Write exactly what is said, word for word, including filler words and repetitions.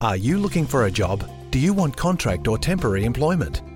Are you looking for a job? Do you want contract or temporary employment?